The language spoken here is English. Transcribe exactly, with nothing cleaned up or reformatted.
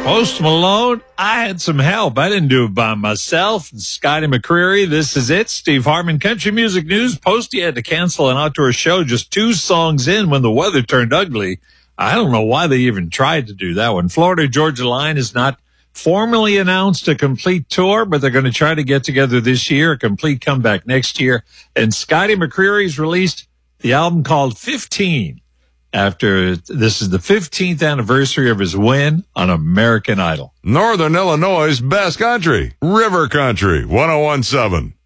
Post Malone, I had some help. I didn't do it by myself. Scotty McCreery, this is it. Steve Hartman, Country Music News. Posty had to cancel an outdoor show just two songs in when the weather turned ugly. I don't know why they even tried to do that one. Florida Georgia Line has not formally announced a complete tour, but they're going to try to get together this year, a complete comeback next year. And Scotty McCreery's released the album called fifteen. After this is the fifteenth anniversary of his win on American Idol. Northern Illinois' best country, River Country, one oh one point seven.